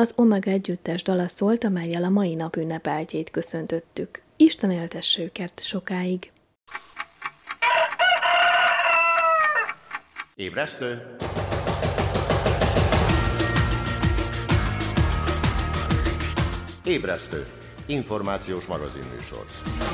Az Omega együttes dala szólt, amellyel a mai nap ünnepeltjét köszöntöttük. Isten éltesse őket sokáig. Ébresztő! Ébresztő! Információs magazinműsor.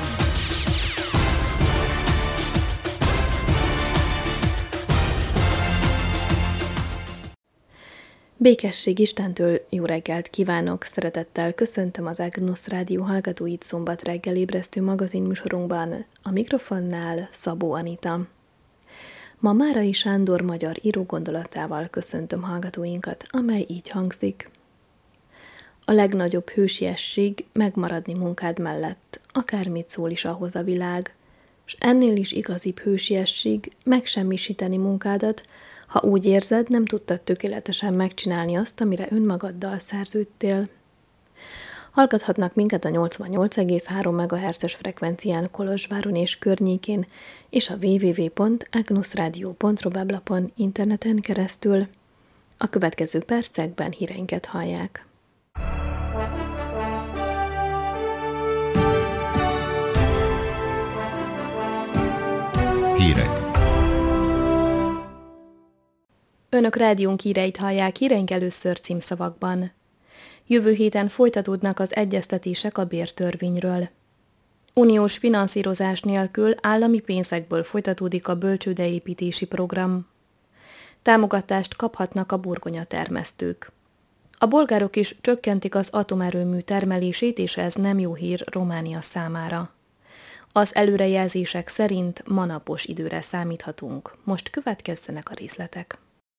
Békesség Istentől, jó reggelt kívánok! Szeretettel köszöntöm az Agnus Rádió hallgatóit szombat reggel ébresztő magazinműsorunkban, a mikrofonnál Szabó Anita. Ma Márai Sándor magyar író gondolatával köszöntöm hallgatóinkat, amely így hangzik. A legnagyobb hősiesség megmaradni munkád mellett, akármit szól is ahhoz a világ, s ennél is igazibb hősiesség megsemmisíteni munkádat, ha úgy érzed, nem tudtad tökéletesen megcsinálni azt, amire önmagaddal szerződtél. Hallgathatnak minket a 88,3 MHz-es frekvencián Kolozsváron és környékén, és a www.agnusradio.ru weblapon interneten keresztül. A következő percekben híreinket hallják. Hírek. Önök rádiónk híreit hallják, híreink először címszavakban. Jövő héten folytatódnak az egyeztetések a bértörvényről. Uniós finanszírozás nélkül állami pénzekből folytatódik a bölcsődeépítési program. Támogatást kaphatnak a burgonyatermesztők. A bolgárok is csökkentik az atomerőmű termelését, és ez nem jó hír Románia számára. Az előrejelzések szerint ma napos időre számíthatunk. Most következzenek a részletek.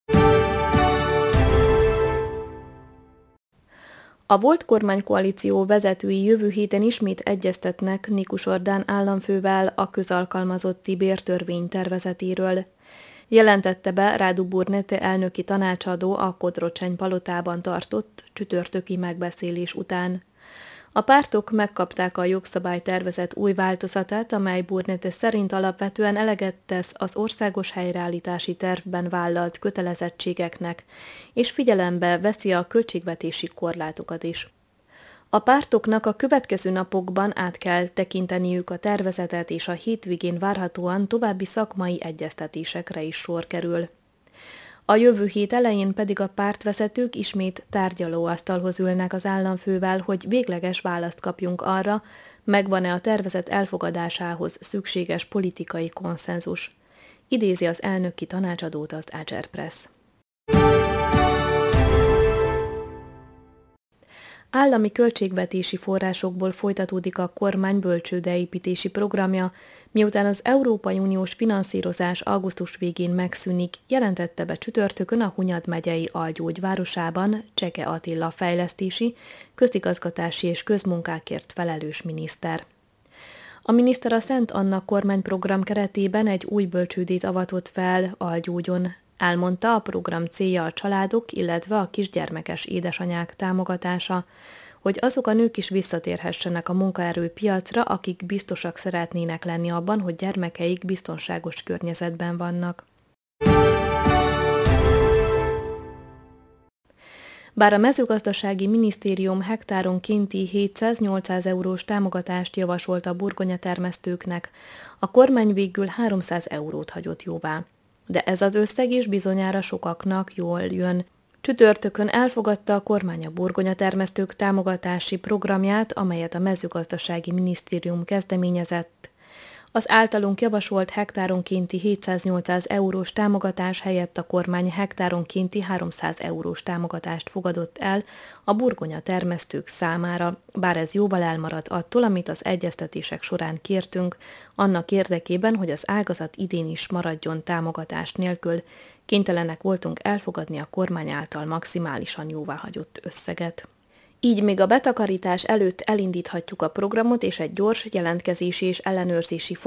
A volt kormánykoalíció vezetői jövő héten ismét egyeztetnek Nikus Orbán államfővel a közalkalmazotti bértörvény tervezetéről. Jelentette be Radu Burnete elnöki tanácsadó a Kodrocseny palotában tartott csütörtöki megbeszélés után. A pártok megkapták a jogszabálytervezet új változatát, amely Burnete szerint alapvetően eleget tesz az országos helyreállítási tervben vállalt kötelezettségeknek, és figyelembe veszi a költségvetési korlátokat is. A pártoknak a következő napokban át kell tekinteniük a tervezetet, és a hétvégén várhatóan további szakmai egyeztetésekre is sor kerül. A jövő hét elején pedig a pártvezetők ismét tárgyalóasztalhoz ülnek az államfővel, hogy végleges választ kapjunk arra, megvan-e a tervezet elfogadásához szükséges politikai konszenzus. Idézi az elnöki tanácsadót az Ager Press. Állami költségvetési forrásokból folytatódik a kormány bölcsődeépítési programja, miután az Európai Uniós finanszírozás augusztus végén megszűnik, jelentette be csütörtökön a Hunyad megyei Algyógy városában Cseke Attila fejlesztési, közigazgatási és közmunkákért felelős miniszter. A miniszter a Szent Anna kormányprogram keretében egy új bölcsődét avatott fel Algyógyon. Elmondta, a program célja a családok, illetve a kisgyermekes édesanyák támogatása, hogy azok a nők is visszatérhessenek a munkaerőpiacra, akik biztosak szeretnének lenni abban, hogy gyermekeik biztonságos környezetben vannak. Bár a mezőgazdasági minisztérium hektáronkénti 700-800 eurós támogatást javasolt a burgonyatermesztőknek, a kormány végül 300 eurót hagyott jóvá. De ez az összeg is bizonyára sokaknak jól jön. Csütörtökön elfogadta a kormány a burgonyatermesztők támogatási programját, amelyet a mezőgazdasági minisztérium kezdeményezett. Az általunk javasolt hektáronkénti 700-800 eurós támogatás helyett a kormány hektáronkénti 300 eurós támogatást fogadott el a burgonyatermesztők számára, bár ez jóval elmarad attól, amit az egyeztetések során kértünk, annak érdekében, hogy az ágazat idén is maradjon támogatás nélkül, kénytelenek voltunk elfogadni a kormány által maximálisan jóváhagyott összeget. Így még a betakarítás előtt elindíthatjuk a programot, és egy gyors jelentkezési és ellenőrzési